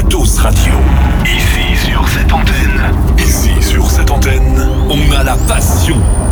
Dose Radio. Ici sur cette antenne, on a la passion